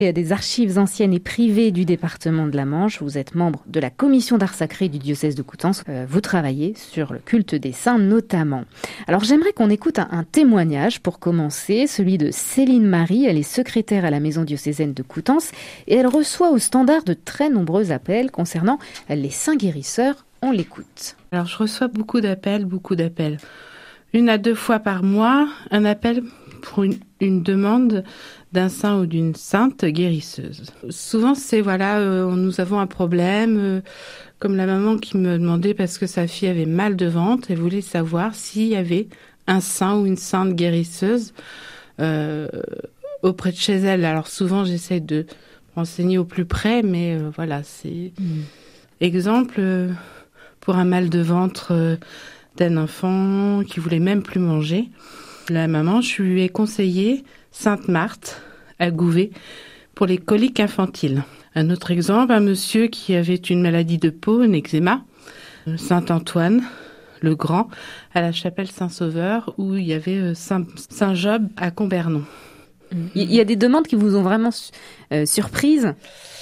des archives anciennes et privées du département de la Manche. Vous êtes membre de la commission d'art sacré du diocèse de Coutances. Vous travaillez sur le culte des saints notamment. Alors j'aimerais qu'on écoute un témoignage pour commencer, celui de Céline Marie. Elle est secrétaire à la maison diocésaine de Coutances et elle reçoit au standard de très nombreux appels concernant les saints guérisseurs. On l'écoute. Alors je reçois beaucoup d'appels. 1 à 2 fois par mois, un appel pour une demande d'un saint ou d'une sainte guérisseuse. Souvent, c'est nous avons un problème, comme la maman qui me demandait parce que sa fille avait mal de ventre et voulait savoir s'il y avait un saint ou une sainte guérisseuse auprès de chez elle. Alors souvent, j'essaie de renseigner au plus près, mais c'est... Exemple, pour un mal de ventre d'un enfant qui voulait même plus manger, la maman, je lui ai conseillé Sainte Marthe à Gouvet pour les coliques infantiles. Un autre exemple, un monsieur qui avait une maladie de peau, un eczéma, Saint Antoine le Grand, à la chapelle Saint-Sauveur, où il y avait Saint Job à Combernon. Il y a des demandes qui vous ont vraiment surprise ?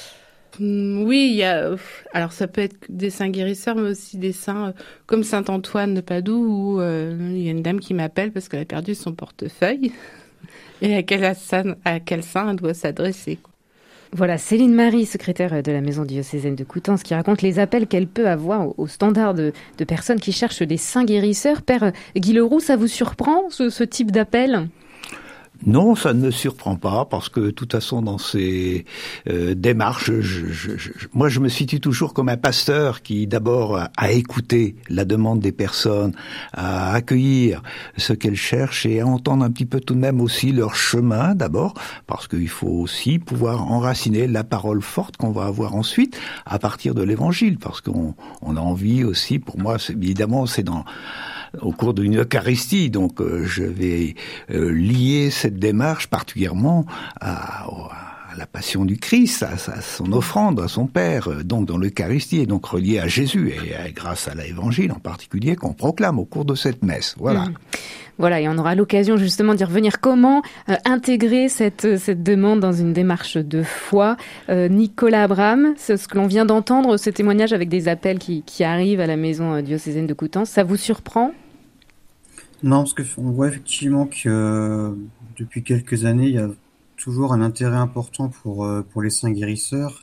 Oui, il y a. Alors ça peut être des saints guérisseurs, mais aussi des saints comme Saint Antoine de Padoue, où il y a une dame qui m'appelle parce qu'elle a perdu son portefeuille et à quel saint elle doit s'adresser. Voilà, Céline Marie, secrétaire de la maison diocésaine de Coutances, qui raconte les appels qu'elle peut avoir au standard de personnes qui cherchent des saints guérisseurs. Père Guy Leroux, ça vous surprend ce type d'appel ? Non, ça ne me surprend pas parce que de toute façon dans ces démarches, moi je me situe toujours comme un pasteur qui d'abord a écouté la demande des personnes, à accueillir ce qu'elles cherchent et à entendre un petit peu tout de même aussi leur chemin d'abord, parce qu'il faut aussi pouvoir enraciner la parole forte qu'on va avoir ensuite à partir de l'évangile, parce qu'on a envie aussi, pour moi évidemment c'est au cours d'une Eucharistie, donc je vais lier cette démarche particulièrement à la passion du Christ, à son offrande, à son Père, donc dans l'Eucharistie, et donc relié à Jésus, et grâce à l'Évangile en particulier qu'on proclame au cours de cette messe. Voilà. Voilà, et on aura l'occasion justement d'y revenir. Comment intégrer cette demande dans une démarche de foi ? Nicolas Abraham, c'est ce que l'on vient d'entendre, ce témoignage avec des appels qui arrivent à la maison diocésaine de Coutances, ça vous surprend ? Non, parce qu'on voit effectivement que depuis quelques années, il y a toujours un intérêt important pour les saints guérisseurs.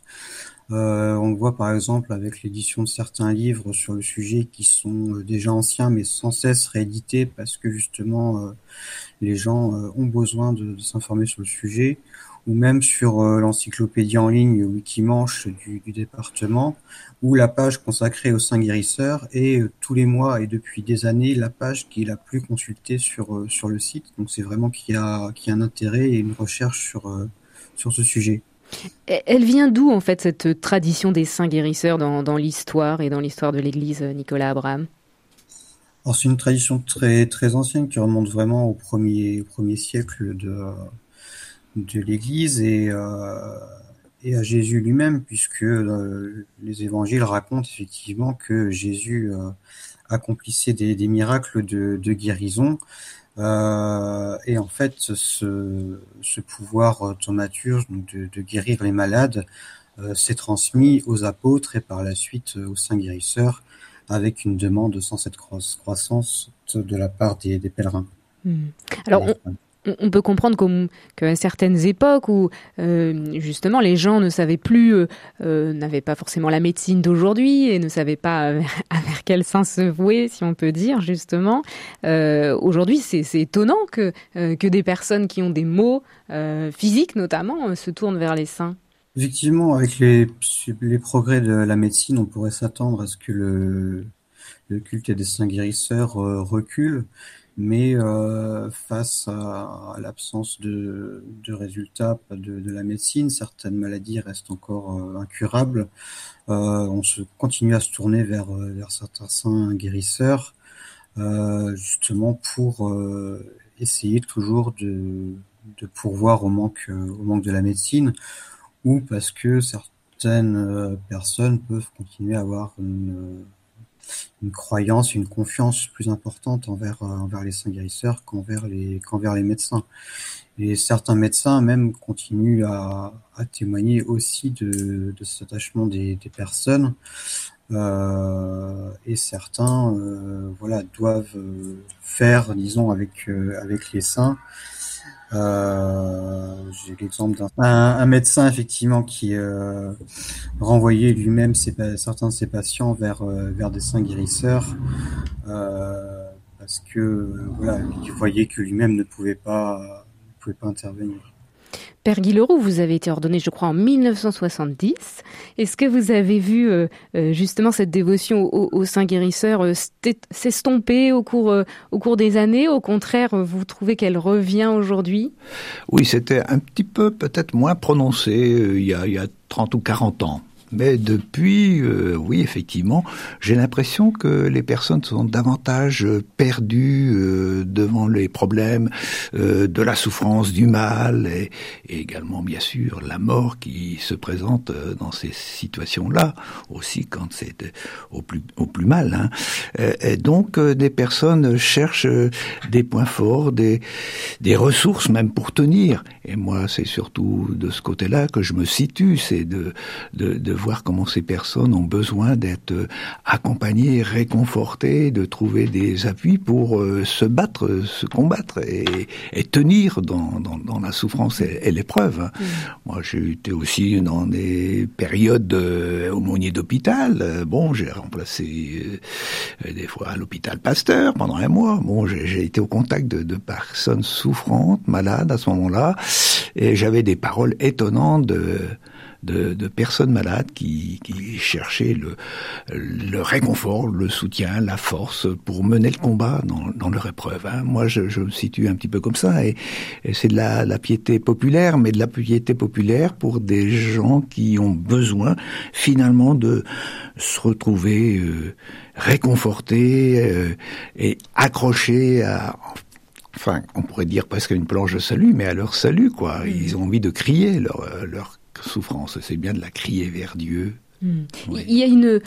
On le voit par exemple avec l'édition de certains livres sur le sujet qui sont déjà anciens mais sans cesse réédités parce que justement les gens ont besoin de s'informer sur le sujet, ou même sur l'encyclopédie en ligne Wikimanche du département, ou la page consacrée aux saints guérisseurs est tous les mois et depuis des années la page qui est la plus consultée sur le site. Donc c'est vraiment qu'il y a un intérêt et une recherche sur ce sujet. Elle vient d'où, en fait, cette tradition des saints guérisseurs dans l'histoire et dans l'histoire de l'Église, Nicolas Abraham ? Alors, c'est une tradition très, très ancienne qui remonte vraiment au premier siècle de l'Église et à Jésus lui-même, puisque les évangiles racontent effectivement que Jésus accomplissait des miracles de guérison. Et en fait, ce pouvoir thaumaturge de guérir les malades s'est transmis aux apôtres et par la suite aux saints guérisseurs, avec une demande sans cette croissance de la part des pèlerins. Alors, on peut comprendre qu'à certaines époques où justement les gens ne savaient plus, n'avaient pas forcément la médecine d'aujourd'hui et ne savaient pas vers quel saint se vouer, si on peut dire justement. Aujourd'hui, c'est étonnant que des personnes qui ont des maux physiques notamment se tournent vers les saints. Effectivement, avec les progrès de la médecine, on pourrait s'attendre à ce que le culte des saints guérisseurs recule. Mais face à l'absence de résultats de la médecine, certaines maladies restent encore incurables. On continue à se tourner vers certains saints guérisseurs, justement pour essayer toujours de pourvoir au manque de la médecine, ou parce que certaines personnes peuvent continuer à avoir une croyance, une confiance plus importante envers les saints guérisseurs qu'envers les médecins. Et certains médecins même continuent à témoigner aussi de cet attachement des personnes. Et certains doivent faire, disons, avec les saints. J'ai l'exemple d'un médecin effectivement qui renvoyait lui-même certains de ses patients vers des saints guérisseurs parce que il voyait que lui-même ne pouvait pas intervenir. Père Guy Leroux, vous avez été ordonné, je crois, en 1970. Est-ce que vous avez vu justement cette dévotion au Saint Guérisseur s'estomper au cours des années? Au contraire, vous trouvez qu'elle revient aujourd'hui? Oui, c'était un petit peu peut-être moins prononcé il y a 30 ou 40 ans. Mais depuis, oui, effectivement, j'ai l'impression que les personnes sont davantage perdues devant les problèmes de la souffrance, du mal, et également, bien sûr, la mort qui se présente dans ces situations-là, aussi quand c'est au plus mal. Hein. Et donc, des personnes cherchent des points forts, des ressources même pour tenir. Et moi, c'est surtout de ce côté-là que je me situe, c'est de voir comment ces personnes ont besoin d'être accompagnées, réconfortées, de trouver des appuis pour se battre, se combattre et tenir dans la souffrance et l'épreuve. Hein. Moi, j'ai été aussi dans des périodes aumônier d'hôpital. Bon, j'ai remplacé des fois à l'hôpital Pasteur pendant un mois. Bon, j'ai été au contact de personnes souffrantes, malades à ce moment-là, et j'avais des paroles étonnantes de personnes malades qui cherchaient le réconfort, le soutien, la force pour mener le combat dans leur épreuve. Hein. Moi, je me situe un petit peu comme ça, et c'est de la piété populaire, mais de la piété populaire pour des gens qui ont besoin finalement de se retrouver réconfortés et accrochés à... Enfin, on pourrait dire presque une planche de salut, mais à leur salut, quoi. Ils ont envie de crier leur souffrance. C'est bien de la crier vers Dieu. Oui. Il y a une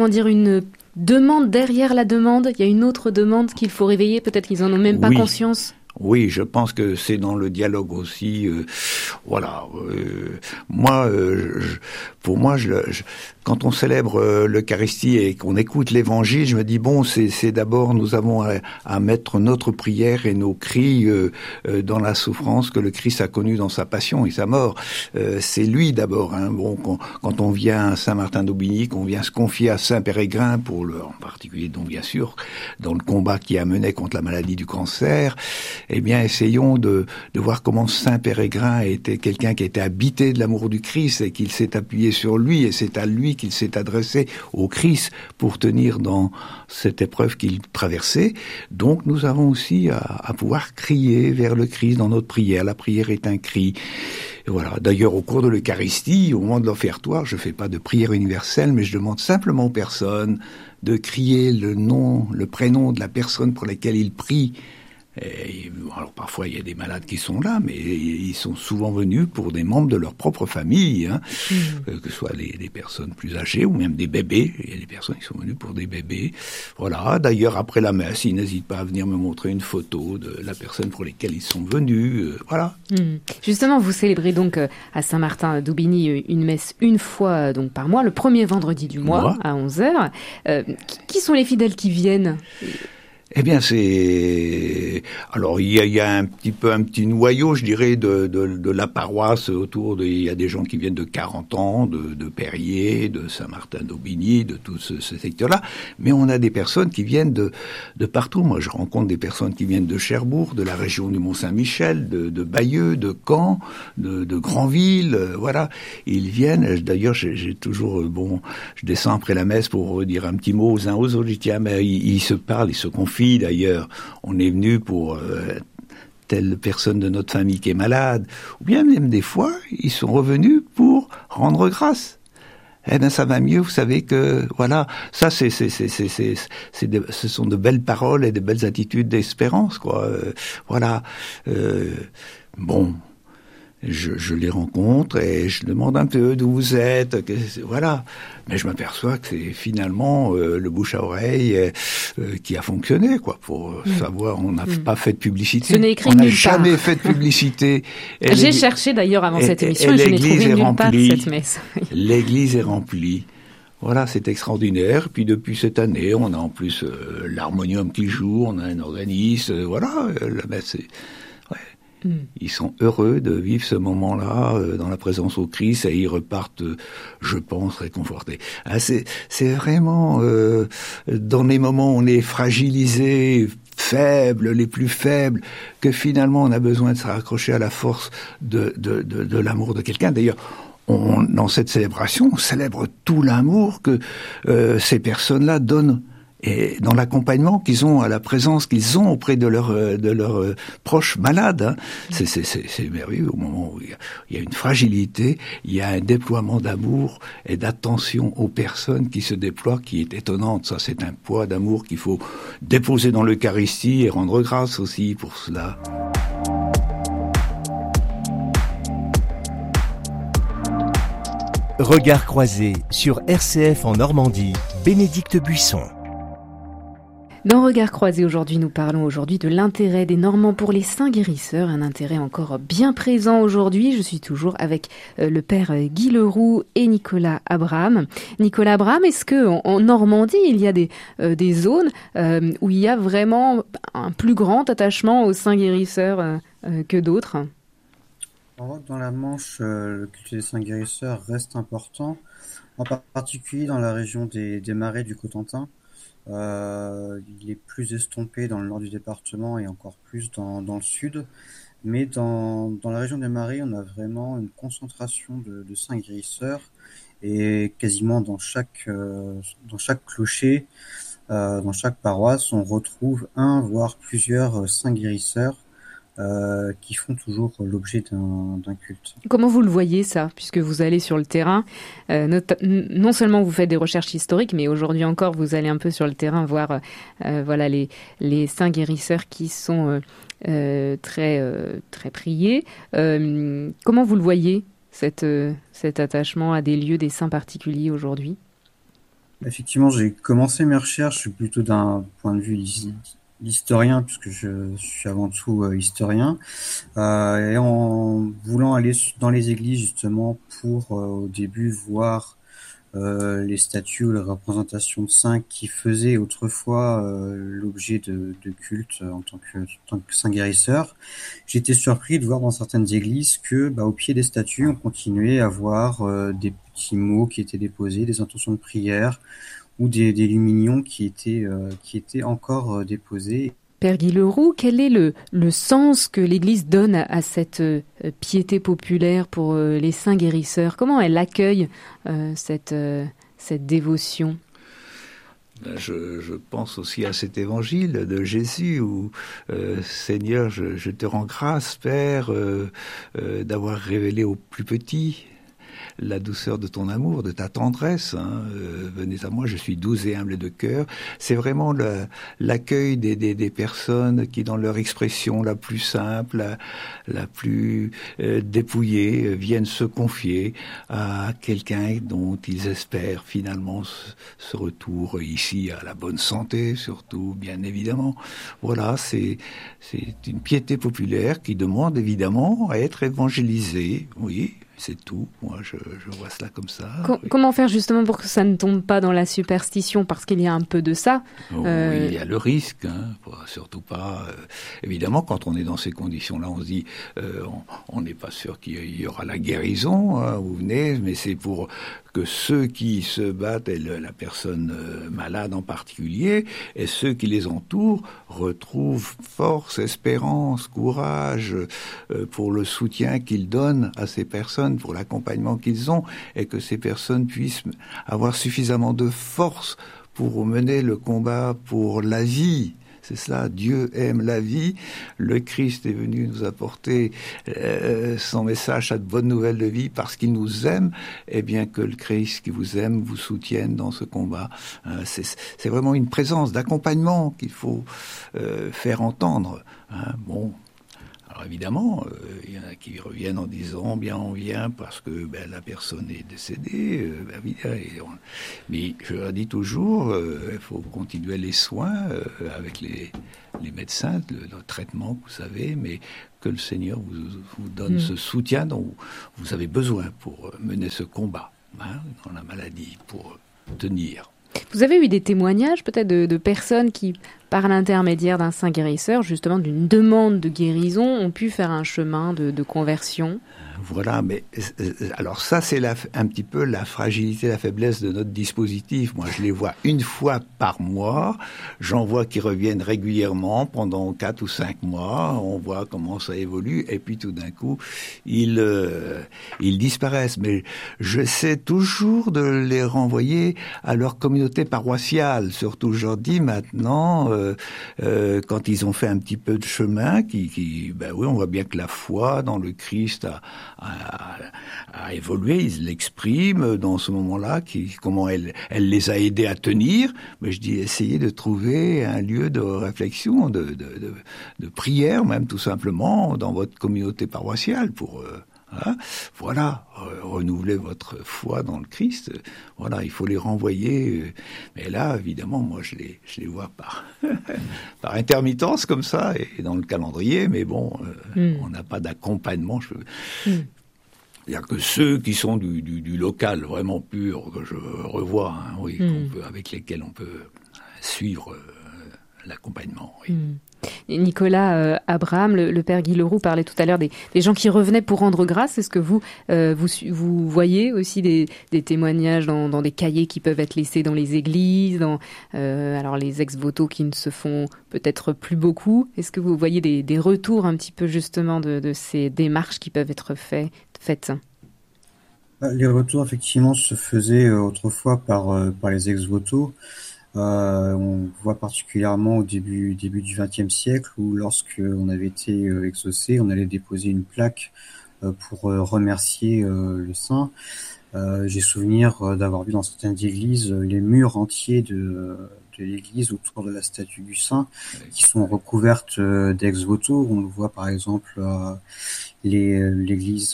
demande derrière la demande. Il y a une autre demande qu'il faut réveiller. Peut-être qu'ils en ont même pas conscience. Oui, je pense que c'est dans le dialogue aussi. Pour moi, quand on célèbre l'Eucharistie et qu'on écoute l'Évangile, je me dis c'est d'abord nous avons à mettre notre prière et nos cris dans la souffrance que le Christ a connue dans sa passion et sa mort. C'est lui d'abord. Hein. Bon, quand on vient à Saint-Martin d'Aubigny, qu'on vient se confier à Saint Pérégrin en particulier, donc bien sûr, dans le combat qui a mené contre la maladie du cancer. Eh bien, essayons de voir comment Saint Pérégrin était quelqu'un qui était habité de l'amour du Christ et qu'il s'est appuyé sur lui, et c'est à lui qu'il s'est adressé au Christ pour tenir dans cette épreuve qu'il traversait. Donc, nous avons aussi à pouvoir crier vers le Christ dans notre prière. La prière est un cri. Et voilà. D'ailleurs, au cours de l'Eucharistie, au moment de l'offertoire, je fais pas de prière universelle, mais je demande simplement aux personnes de crier le prénom de la personne pour laquelle ils prient. Alors parfois il y a des malades qui sont là, mais ils sont souvent venus pour des membres de leur propre famille, hein, que ce soit des personnes plus âgées ou même des bébés. Il y a des personnes qui sont venues pour des bébés. Voilà. D'ailleurs après la messe, ils n'hésitent pas à venir me montrer une photo de la personne pour laquelle ils sont venus. Voilà. Justement, vous célébrez donc à Saint-Martin d'Aubigny une messe une fois donc par mois, le premier vendredi du mois à 11h. Qui sont les fidèles qui viennent ? Eh bien, alors il y a un petit noyau, je dirais, de la paroisse autour il y a des gens qui viennent de 40 ans, de Périers, de Saint-Martin d'Aubigny, de tout ce secteur-là. Mais on a des personnes qui viennent de partout. Moi, je rencontre des personnes qui viennent de Cherbourg, de la région du Mont-Saint-Michel, de Bayeux, de Caen, de Granville, voilà. Ils viennent. D'ailleurs, j'ai toujours, je descends après la messe pour dire un petit mot aux uns aux autres. Je dis, tiens, mais ils se parlent, ils se confient. D'ailleurs, on est venu pour telle personne de notre famille qui est malade, ou bien même des fois, ils sont revenus pour rendre grâce. Eh bien, ça va mieux, vous savez que, voilà, ça, ce sont de belles paroles et de belles attitudes d'espérance, quoi. Voilà. Je les rencontre et je demande un peu d'où vous êtes, voilà. Mais je m'aperçois que c'est finalement le bouche à oreille qui a fonctionné, quoi. Pour savoir, on n'a pas fait de publicité. Ce n'est écrit on n'a nulle jamais part. fait de publicité. J'ai cherché d'ailleurs avant cette émission et je n'ai trouvé nulle part cette messe. L'église est remplie. Voilà, c'est extraordinaire. Puis depuis cette année, on a en plus l'harmonium qui joue, on a un organiste, voilà, la messe est... Ils sont heureux de vivre ce moment-là dans la présence au Christ et ils repartent, je pense, réconfortés. Ah, c'est vraiment dans les moments où on est fragilisé, faible, les plus faibles, que finalement on a besoin de se raccrocher à la force de l'amour de quelqu'un. D'ailleurs, dans cette célébration, on célèbre tout l'amour que ces personnes-là donnent. Et dans l'accompagnement qu'ils ont, à la présence qu'ils ont auprès de leurs proches malades, hein. C'est merveilleux au moment où il y a une fragilité, il y a un déploiement d'amour et d'attention aux personnes qui se déploient, qui est étonnante. Ça, c'est un poids d'amour qu'il faut déposer dans l'Eucharistie et rendre grâce aussi pour cela. Regard croisé sur RCF en Normandie, Bénédicte Buisson. Dans Regard croisé aujourd'hui, nous parlons aujourd'hui de l'intérêt des Normands pour les saints guérisseurs, un intérêt encore bien présent aujourd'hui. Je suis toujours avec le père Guy Leroux et Nicolas Abraham. Nicolas Abraham, est-ce que en Normandie, il y a des zones où il y a vraiment un plus grand attachement aux saints guérisseurs que d'autres ? On voit que dans la Manche, le culte des saints guérisseurs reste important, en particulier dans la région des Marais du Cotentin. Il est plus estompé dans le nord du département et encore plus dans le sud. Mais dans la région des Marais, on a vraiment une concentration de saints guérisseurs et quasiment dans chaque clocher, dans chaque paroisse, on retrouve un voire plusieurs saints guérisseurs qui font toujours l'objet d'un culte. Comment vous le voyez ça, puisque vous allez sur le terrain, non seulement vous faites des recherches historiques, mais aujourd'hui encore vous allez un peu sur le terrain voir voilà les saints guérisseurs qui sont très priés. Comment vous le voyez cet attachement à des lieux, des saints particuliers aujourd'hui ? Effectivement, j'ai commencé mes recherches plutôt d'un point de vue historien, puisque je suis avant tout historien, et en voulant aller dans les églises justement pour au début voir les statues ou les représentations de saints qui faisaient autrefois l'objet de culte en tant que saint guérisseur. J'étais surpris de voir dans certaines églises que au pied des statues on continuait à voir des petits mots qui étaient déposés, des intentions de prière ou des lumignons qui étaient encore déposés. Père Guy Leroux, quel est le sens que l'Église donne à cette piété populaire pour les saints guérisseurs ? Comment elle accueille cette dévotion ? Je pense aussi à cet évangile de Jésus où Seigneur, je te rends grâce, Père, d'avoir révélé aux plus petits la douceur de ton amour, de ta tendresse. Venez à moi, je suis doux et humble de cœur. C'est vraiment l'accueil des personnes qui, dans leur expression la plus simple, la plus dépouillée, viennent se confier à quelqu'un dont ils espèrent finalement ce retour ici à la bonne santé, surtout, bien évidemment. Voilà, c'est une piété populaire qui demande évidemment à être évangélisée, oui. C'est tout. Moi, je vois cela comme ça. Comment faire justement pour que ça ne tombe pas dans la superstition ? Parce qu'il y a un peu de ça. Oui, il y a le risque. Surtout pas. Évidemment, quand on est dans ces conditions-là, on se dit, on n'est pas sûr qu'il y aura la guérison. Vous venez, mais c'est pour que ceux qui se battent, et la personne malade en particulier, et ceux qui les entourent, retrouvent force, espérance, courage pour le soutien qu'ils donnent à ces personnes, pour l'accompagnement qu'ils ont, et que ces personnes puissent avoir suffisamment de force pour mener le combat pour la vie. C'est cela, Dieu aime la vie. Le Christ est venu nous apporter son message, cette bonne nouvelle de vie, parce qu'il nous aime, et bien que le Christ qui vous aime vous soutienne dans ce combat. C'est vraiment une présence d'accompagnement qu'il faut faire entendre. Bon. Alors évidemment, il y en a qui reviennent en disant bien on vient parce que la personne est décédée. Mais je leur dis toujours, il faut continuer les soins avec les médecins, le traitement que vous savez, mais que le Seigneur vous donne ce soutien dont vous avez besoin pour mener ce combat dans la maladie, pour tenir. Vous avez eu des témoignages peut-être de personnes qui, par l'intermédiaire d'un saint guérisseur, justement d'une demande de guérison, ont pu faire un chemin de conversion? Voilà, mais alors ça c'est un petit peu la fragilité, la faiblesse de notre dispositif. Moi je les vois une fois par mois, j'en vois qui reviennent régulièrement pendant 4 ou 5 mois, on voit comment ça évolue et puis tout d'un coup ils disparaissent. Mais j'essaie toujours de les renvoyer à leur communauté paroissiale, surtout je leur dis maintenant quand ils ont fait un petit peu de chemin, oui on voit bien que la foi dans le Christ a évolué, ils l'expriment dans ce moment-là, comment elle les a aidés à tenir. Mais je dis, essayez de trouver un lieu de réflexion, de prière, même tout simplement, dans votre communauté paroissiale pour renouveler votre foi dans le Christ. Voilà, il faut les renvoyer. Mais là, évidemment, moi, je les vois par intermittence comme ça et dans le calendrier. Mais bon, on n'a pas d'accompagnement. Il n'y a que ceux qui sont du local vraiment pur que je revois, avec lesquels on peut suivre l'accompagnement. Oui. Nicolas Abraham, le père Guy Leroux parlait tout à l'heure des gens qui revenaient pour rendre grâce. Est-ce que vous voyez aussi des témoignages dans des cahiers qui peuvent être laissés dans les églises, alors les ex-voto qui ne se font peut-être plus beaucoup? Est-ce que vous voyez des retours un petit peu justement de ces démarches qui peuvent être faites? Les retours effectivement se faisaient autrefois par les ex-voto. On voit particulièrement au début du XXe siècle où lorsque on avait été exaucé, on allait déposer une plaque pour remercier le saint. J'ai souvenir d'avoir vu dans certaines églises les murs entiers de l'église autour de la statue du saint qui sont recouvertes d'ex-voto. On le voit par exemple l'église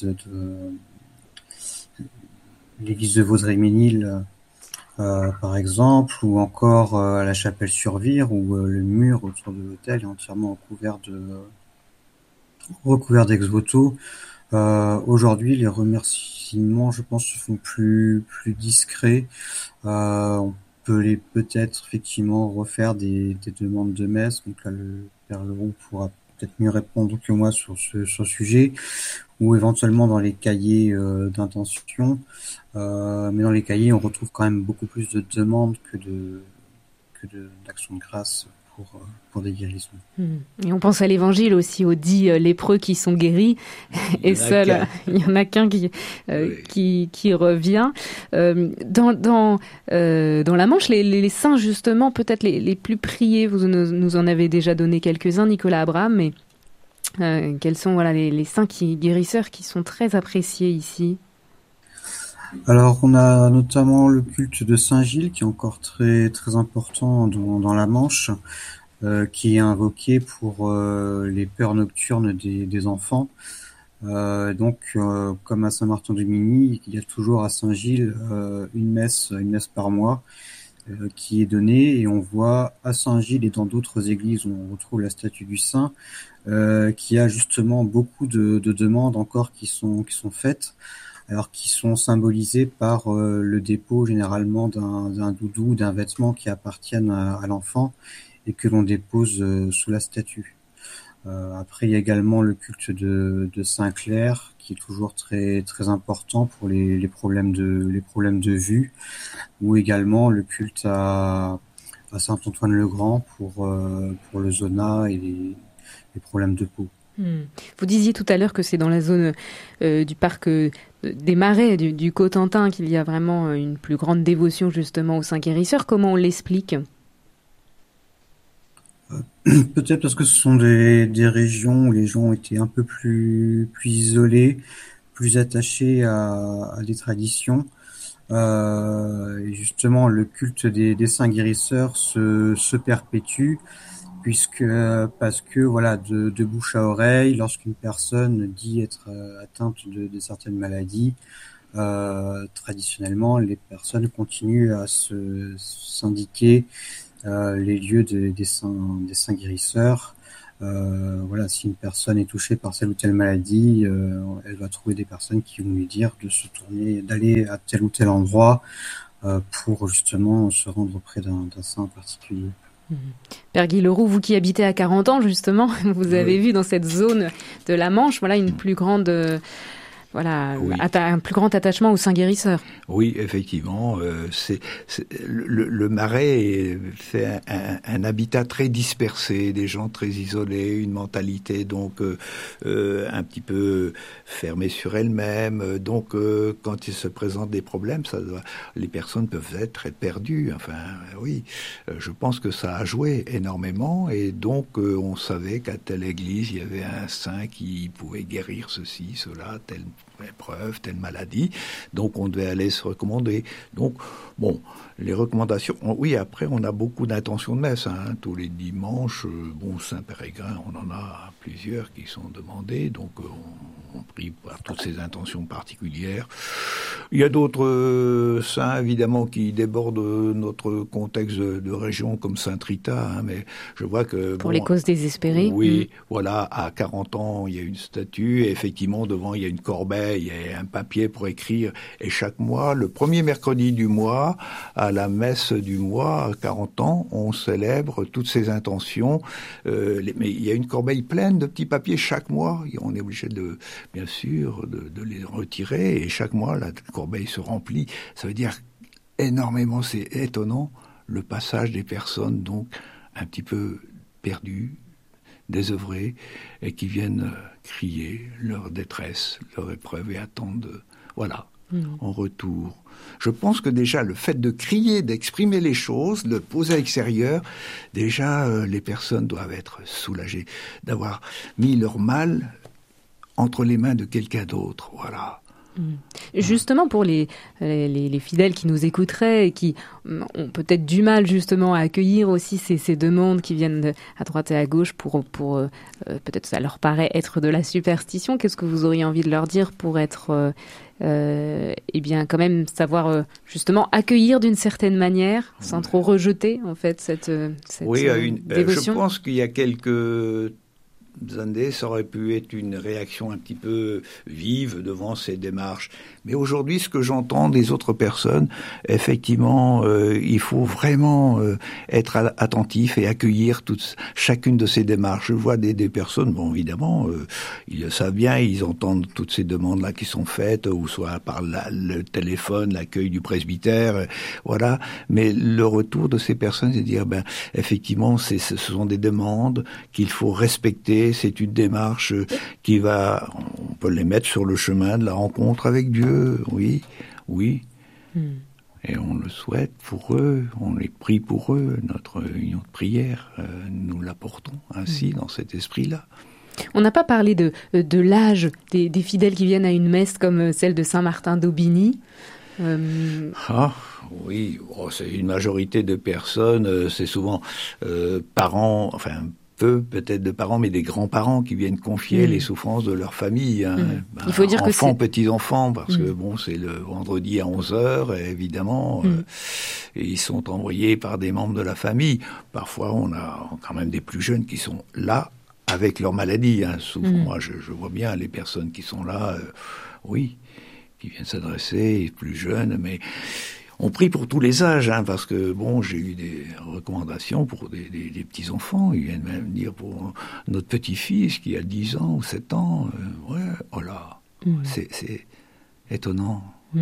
de Vaudreuil-Ménil, par exemple, ou encore à la Chapelle-sur-Vire, où le mur autour de l'autel est entièrement recouvert d'ex-voto. Aujourd'hui, les remerciements, je pense, se font plus discrets. On peut peut-être effectivement refaire des demandes de messe. Donc là, le Père Leroux pourra peut-être mieux répondre que moi sur ce sujet, ou éventuellement dans les cahiers d'intention. Mais dans les cahiers, on retrouve quand même beaucoup plus de demandes que d'actions de grâce pour des guérisons. Et on pense à l'évangile aussi, aux 10 lépreux qui sont guéris, et seul, il n'y en a qu'un qui revient. Dans la Manche, les saints, justement, peut-être les plus priés, vous nous en avez déjà donné quelques-uns, Nicolas Abraham, mais quels sont les saints guérisseurs qui sont très appréciés ici? Alors, on a notamment le culte de Saint-Gilles, qui est encore très très important dans la Manche, qui est invoqué pour les peurs nocturnes des enfants. Donc, comme à Saint-Martin-de-Migny, il y a toujours à Saint-Gilles une messe par mois qui est donnée, et on voit à Saint-Gilles et dans d'autres églises où on retrouve la statue du saint, qui a justement beaucoup de demandes encore qui sont faites, alors qui sont symbolisées par le dépôt généralement d'un doudou, d'un vêtement qui appartiennent à l'enfant et que l'on dépose sous la statue. Après, il y a également le culte de Saint-Clair, qui est toujours très très important pour les problèmes de vue, ou également le culte à Saint-Antoine-le-Grand pour le zona et les problèmes de peau. Vous disiez tout à l'heure que c'est dans la zone du parc des Marais, du Cotentin, qu'il y a vraiment une plus grande dévotion justement au Saint Guérisseur. Comment on l'explique ? Peut-être parce que ce sont des régions où les gens ont été un peu plus isolés, plus attachés à des traditions. Et justement, le culte des saints guérisseurs se perpétue, parce que voilà, de bouche à oreille, lorsqu'une personne dit être atteinte de certaines maladies, traditionnellement, les personnes continuent à s'indiquer les lieux des saints guérisseurs. Voilà, si une personne est touchée par telle ou telle maladie, elle va trouver des personnes qui vont lui dire de se tourner, d'aller à tel ou tel endroit pour justement se rendre auprès d'un saint en particulier. Père Guy Leroux, vous qui habitez à 40 ans justement, vous avez vu dans cette zone de la Manche, voilà, une plus grande... un plus grand attachement au Saint guérisseur. Oui, effectivement, le Marais fait un habitat très dispersé, des gens très isolés, une mentalité donc un petit peu fermée sur elle-même. Donc, quand il se présente des problèmes, les personnes peuvent être très perdues. Enfin, oui, je pense que ça a joué énormément, et donc on savait qu'à telle église il y avait un saint qui pouvait guérir ceci, cela, telle épreuve, telle maladie, donc on devait aller se recommander. Donc, bon, les recommandations, oui, après on a beaucoup d'intentions de messe, tous les dimanches, Saint-Pérégrin, on en a plusieurs qui sont demandés, donc on prie par toutes ces intentions particulières. Il y a d'autres saints, évidemment, qui débordent notre contexte de région, comme Saint-Rita, mais je vois que... Pour les causes désespérées. Oui, voilà, à 40 ans, il y a une statue, et effectivement, devant, il y a une corbeille, il y a un papier pour écrire, et chaque mois, le premier mercredi du mois, à la messe du mois, à 40 ans, on célèbre toutes ces intentions, mais il y a une corbeille pleine de petits papiers chaque mois, et on est obligé bien sûr, de les retirer, et chaque mois, la corbeille se remplit. Ça veut dire énormément, c'est étonnant, le passage des personnes, donc, un petit peu perdues, désœuvrées, et qui viennent crier leur détresse, leur épreuve, et attendent, en retour. Je pense que déjà, le fait de crier, d'exprimer les choses, de poser à l'extérieur, déjà, les personnes doivent être soulagées, d'avoir mis leur mal entre les mains de quelqu'un d'autre, voilà. Justement, pour les fidèles qui nous écouteraient et qui ont peut-être du mal justement à accueillir aussi ces demandes qui viennent à droite et à gauche pour peut-être ça leur paraît être de la superstition, qu'est-ce que vous auriez envie de leur dire pour être quand même savoir justement accueillir d'une certaine manière sans trop rejeter en fait cette dévotion. Je pense qu'il y a quelques années, ça aurait pu être une réaction un petit peu vive devant ces démarches. Mais aujourd'hui, ce que j'entends des autres personnes, effectivement, il faut vraiment être attentif et accueillir chacune de ces démarches. Je vois des personnes, bon, évidemment, ils le savent bien, ils entendent toutes ces demandes-là qui sont faites, ou soit par le téléphone, l'accueil du presbytère, voilà. Mais le retour de ces personnes, c'est de dire, effectivement, ce sont des demandes qu'il faut respecter. C'est une démarche on peut les mettre sur le chemin de la rencontre avec Dieu, oui. Et on le souhaite pour eux, on les prie pour eux, notre union de prière, nous l'apportons ainsi dans cet esprit-là. On n'a pas parlé de l'âge des fidèles qui viennent à une messe comme celle de Saint-Martin d'Aubigny. Oui, c'est une majorité de personnes, c'est souvent parents, peut-être de parents, mais des grands-parents qui viennent confier les souffrances de leur famille. Il faut dire enfants, petits-enfants, parce que c'est le vendredi à 11h, évidemment, ils sont envoyés par des membres de la famille. Parfois, on a quand même des plus jeunes qui sont là avec leur maladie. Souvent, moi, je vois bien les personnes qui sont là, qui viennent s'adresser, plus jeunes, mais... On prie pour tous les âges, parce que, j'ai eu des recommandations pour des petits-enfants. Ils viennent même dire pour notre petit-fils qui a 10 ans ou 7 ans. C'est étonnant.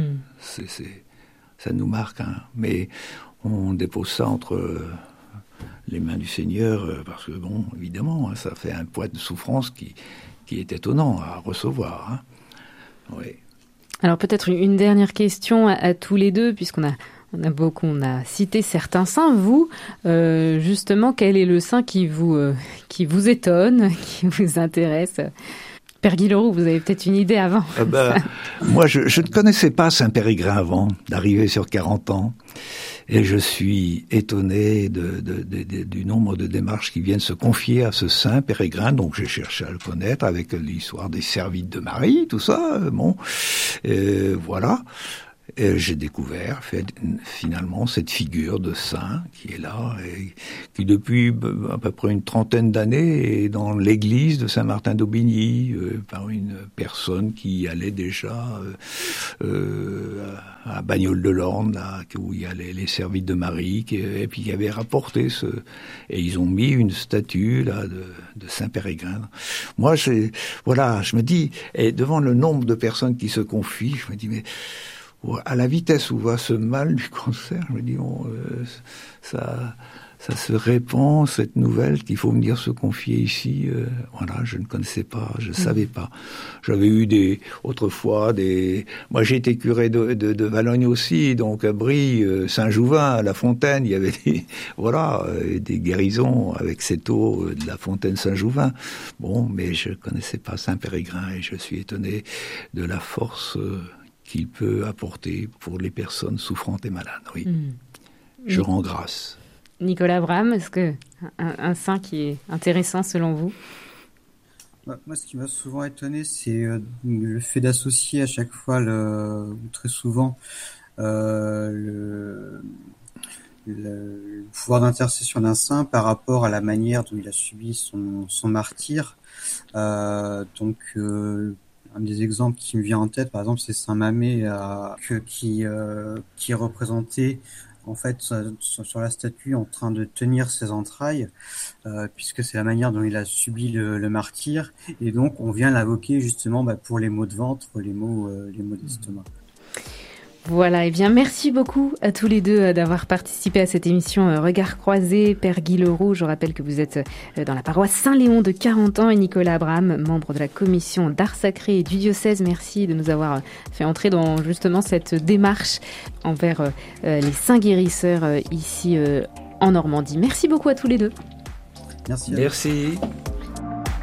Ça nous marque, mais on dépose ça entre les mains du Seigneur, parce que, évidemment, ça fait un poids de souffrance qui est étonnant à recevoir. Oui. Alors peut-être une dernière question à tous les deux, puisqu'on a cité certains saints. Vous, justement, quel est le saint qui vous étonne, qui vous intéresse? Père Guy Leroux, vous avez peut-être une idée avant. Moi, je ne connaissais pas Saint-Péregrin avant d'arriver sur 40 ans. Et je suis étonné du nombre de démarches qui viennent se confier à ce saint Pérégrin. Donc j'ai cherché à le connaître avec l'histoire des servites de Marie, tout ça. Voilà. Et j'ai découvert finalement cette figure de saint qui est là et qui depuis à peu près une trentaine d'années est dans l'église de Saint-Martin-d'Aubigny par une personne qui allait déjà à Bagnoles-de-Lorne, là, où il y a les servites de Marie, et puis qui avait rapporté et ils ont mis une statue là de Saint-Pérégrin. Moi, je me dis, et devant le nombre de personnes qui se confient, je me dis, mais à la vitesse où va ce mal du cancer, je me dis, ça se répand, cette nouvelle qu'il faut venir se confier ici. Je ne connaissais pas, je savais pas. J'avais eu autrefois moi j'ai été curé de Valognes aussi, donc à Brie, Saint-Jouvin, à La Fontaine, il y avait des guérisons avec cette eau de la fontaine Saint-Jouvin. Bon, mais je connaissais pas Saint-Pérégrin et je suis étonné de la force qu'il peut apporter pour les personnes souffrantes et malades. Oui. Je rends grâce. Nicolas Abraham, est-ce que un saint qui est intéressant selon vous? Moi, ce qui m'a souvent étonné, c'est le fait d'associer à chaque fois, très souvent, le pouvoir d'intercession d'un saint par rapport à la manière dont il a subi son martyre. Un des exemples qui me vient en tête, par exemple, c'est Saint Mamé qui est représenté en fait sur la statue en train de tenir ses entrailles, puisque c'est la manière dont il a subi le martyre, et donc on vient l'invoquer justement pour les maux de ventre, les maux d'estomac. Voilà, et bien merci beaucoup à tous les deux d'avoir participé à cette émission Regard croisé. Père Guy Leroux, je rappelle que vous êtes dans la paroisse Saint-Léon de 40 ans, et Nicolas Abraham, membre de la commission d'art sacré et du diocèse. Merci de nous avoir fait entrer dans justement cette démarche envers les saints guérisseurs ici en Normandie. Merci beaucoup à tous les deux. Merci. Merci.